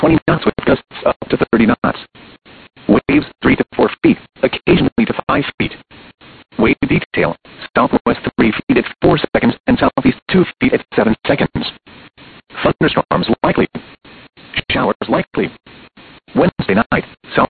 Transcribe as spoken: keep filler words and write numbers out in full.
twenty knots with gusts up to thirty knots. Waves three to four feet, occasionally to five feet. Wave detail, southwest three feet at four seconds and southeast two feet at seven seconds. Thunderstorms likely